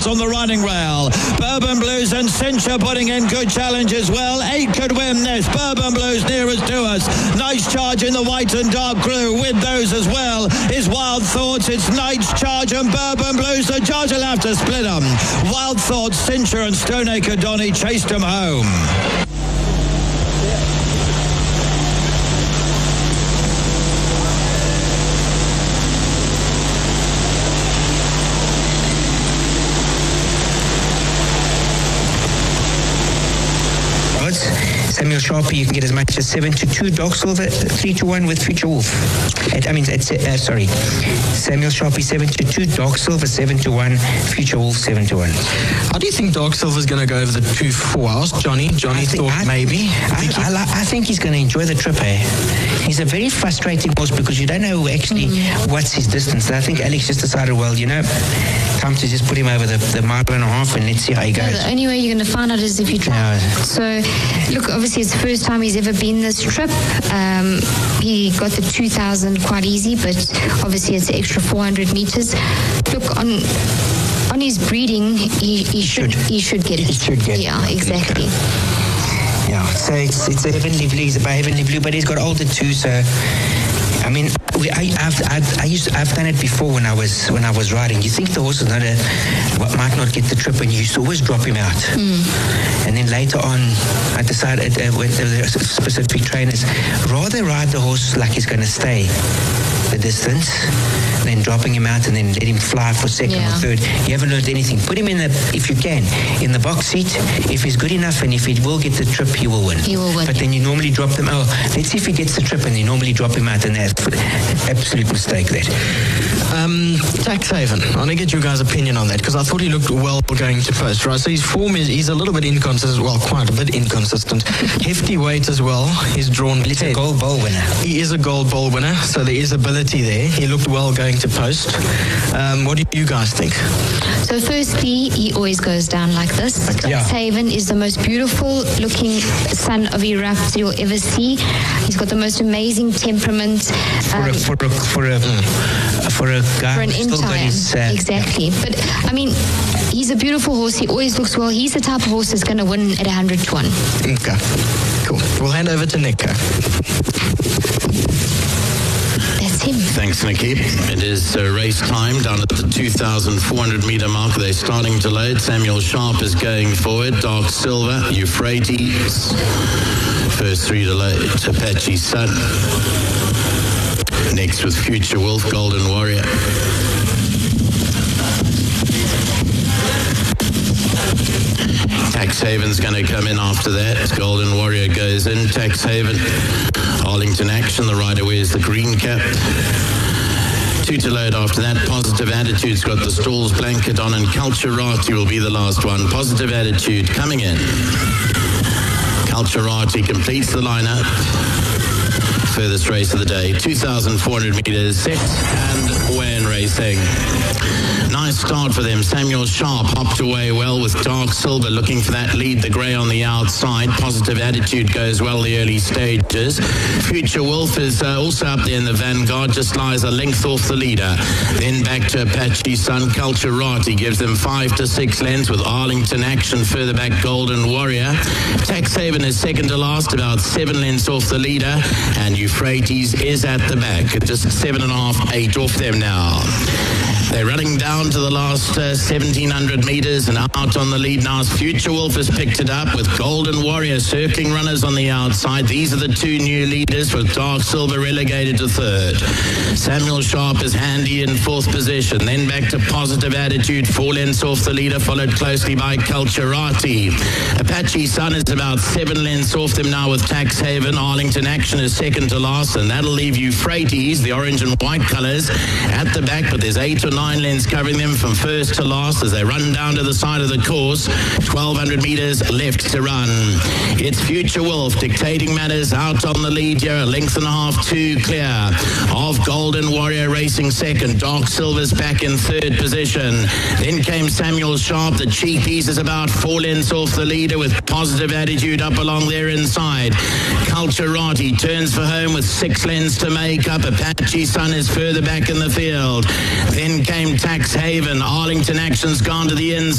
on the running rail. Bourbon Blues and Cincher putting in good challenge as well. 8 could win this. Bourbon Blues nearest to us. Nice Charge in the white and dark crew. With those as well is Wild Thoughts. It's Night's Charge and Bourbon Blues. The judge will have to split them. Wild Thoughts, Cincher and Stoneacre Donny chased them home. Samuel Sharpe, you can get as much as 7-2. Dark Silver 3-1 with Future Wolf. Samuel Sharpe 7-2. Dark Silver 7-1. Future Wolf 7-1. How do you think Dark Silver's going to go over the 2-4 hours? Johnny thought maybe. I think he's going to enjoy the trip. He's a very frustrating horse because you don't know actually what's his distance. I think Alex just decided, time to just put him over the mile and a half and let's see how he goes. The only way you're going to find out is if you try. No. So, look, obviously it's the first time he's ever been this trip. He got the 2,000 quite easy, but obviously it's the extra 400 meters. Look, on his breeding, he should get it. He should get it. Yeah, exactly. Yeah, so it's a Heavenly Blue. He's a Heavenly Blue, but he's got older too. So, I mean, I've done it before when I was riding. You think the horse is might not get the trip, and you used to always drop him out. And then later on, I decided with the specific trainers, rather ride the horse like he's going to stay the distance, then dropping him out and then let him fly for second or third. You haven't learned anything. Put him if you can, in the box seat. If he's good enough and if he will get the trip, he will win. He will win. But then you normally drop them. Let's see if he gets the trip, and you normally drop him out, and that's an absolute mistake there. Taxhaven, I want to get your guys' opinion on that because I thought he looked well going to post, right? So his form he's a little bit inconsistent, quite a bit inconsistent. Hefty weight as well. He's drawn. He's a gold bowl winner. He is a gold bowl winner, so there is ability there. He looked well going to post. What do you guys think? So firstly, he always goes down like this. Taxhaven is the most beautiful looking son of Iraq you'll ever see. He's got the most amazing temperament. For a guy for an entire, exactly. But I mean, he's a beautiful horse. He always looks well. He's the type of horse that's going to win at 100-1. Okay, cool. We'll hand over to Nick. That's him. Thanks, Nikki. It is race time down at the 2,400 meter mark. They're starting to load. Samuel Sharpe is going forward. Dark Silver, Euphrates. First 3 to load. Apache Sun. Next with Future Wolf, Golden Warrior. Taxhaven's going to come in after that. Golden Warrior goes in. Taxhaven. Arlington Action, the rider wears the green cap. 2 to load after that. Positive Attitude's got the stalls blanket on, and Culturati will be the last one. Positive Attitude coming in. Culturati completes the lineup. Furthest race of the day, 2,400 meters, set and when racing. Nice start for them. Samuel Sharpe hopped away well with Dark Silver looking for that lead, the grey on the outside. Positive Attitude goes well the early stages. Future Wolf is also up there in the vanguard, just lies a length off the leader. Then back to Apache Sun. Culturati gives them 5 to 6 lengths with Arlington Action further back. Golden Warrior. Taxhaven is second to last, about 7 lengths off the leader, and Euphrates is at the back, just 7.5, 8 off them now. They're running down to the last 1,700 meters, and out on the lead now. Future Wolf has picked it up with Golden Warrior circling runners on the outside. These are the 2 new leaders, with Dark Silver relegated to 3rd. Samuel Sharpe is handy in 4th position. Then back to Positive Attitude, 4 lengths off the leader, followed closely by Culturati. Apache Sun is about 7 lengths off them now with Taxhaven. Arlington Action is second to last, and that'll leave Euphrates, the orange and white colours, at the back, but there's 8 or 9 lengths covering them from first to last as they run down to the side of the course. 1,200 meters left to run. It's Future Wolf dictating matters out on the lead here. 1.5 lengths to clear of Golden Warrior racing second. Dark Silver's back in 3rd position. Then came Samuel Sharpe. The cheapies is about 4 lengths off the leader with Positive Attitude up along there inside. Culturati turns for home with 6 lengths to make up. Apache Sun is further back in the field. Then came Taxhaven. Arlington Action's gone to the inside.